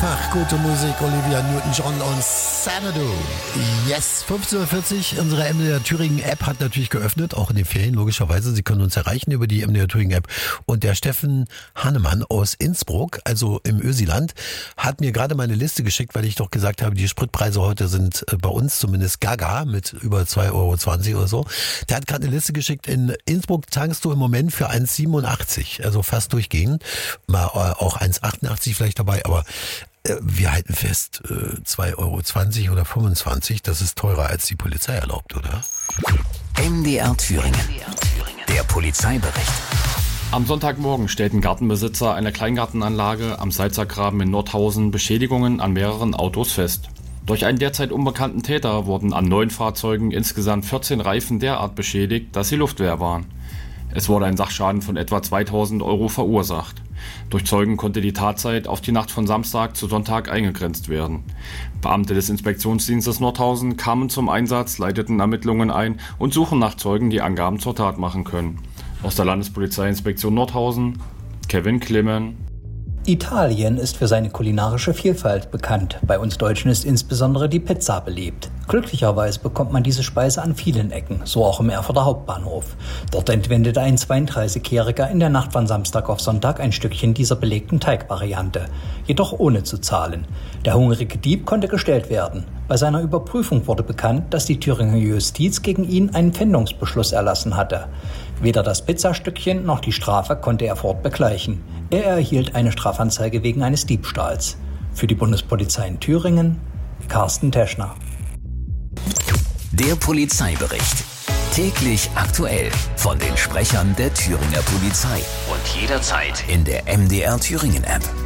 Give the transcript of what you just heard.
Einfach gute Musik, Olivia Newton-John und Xanadu. Yes, 15.40 Uhr, unsere MDR Thüringen-App hat natürlich geöffnet, auch in den Ferien logischerweise. Sie können uns erreichen über die MDR Thüringen-App. Und der Steffen Hannemann aus Innsbruck, also im Ösiland, hat mir gerade meine Liste geschickt, weil ich doch gesagt habe, die Spritpreise heute sind bei uns zumindest gaga mit über 2,20 € oder so. Der hat gerade eine Liste geschickt, in Innsbruck tankst du im Moment für 1,87, also fast durchgehend. Mal auch 1,88 vielleicht dabei, aber wir halten fest, 2,20 € oder 25, das ist teurer als die Polizei erlaubt, oder? MDR Thüringen. Der Polizeibericht. Am Sonntagmorgen stellten Gartenbesitzer einer Kleingartenanlage am Salzergraben in Nordhausen Beschädigungen an mehreren Autos fest. Durch einen derzeit unbekannten Täter wurden an 9 Fahrzeugen insgesamt 14 Reifen derart beschädigt, dass sie luftleer waren. Es wurde ein Sachschaden von etwa 2.000 € verursacht. Durch Zeugen konnte die Tatzeit auf die Nacht von Samstag zu Sonntag eingegrenzt werden. Beamte des Inspektionsdienstes Nordhausen kamen zum Einsatz, leiteten Ermittlungen ein und suchen nach Zeugen, die Angaben zur Tat machen können. Aus der Landespolizeiinspektion Nordhausen, Kevin Klimmen. Italien ist für seine kulinarische Vielfalt bekannt. Bei uns Deutschen ist insbesondere die Pizza beliebt. Glücklicherweise bekommt man diese Speise an vielen Ecken, so auch im Erfurter Hauptbahnhof. Dort entwendete ein 32-Jähriger in der Nacht von Samstag auf Sonntag ein Stückchen dieser belegten Teigvariante, jedoch ohne zu zahlen. Der hungrige Dieb konnte gestellt werden. Bei seiner Überprüfung wurde bekannt, dass die Thüringer Justiz gegen ihn einen Pfändungsbeschluss erlassen hatte. Weder das Pizzastückchen noch die Strafe konnte er fortbegleichen. Er erhielt eine Strafanzeige wegen eines Diebstahls. Für die Bundespolizei in Thüringen, Carsten Teschner. Der Polizeibericht. Täglich aktuell von den Sprechern der Thüringer Polizei. Und jederzeit in der MDR Thüringen App.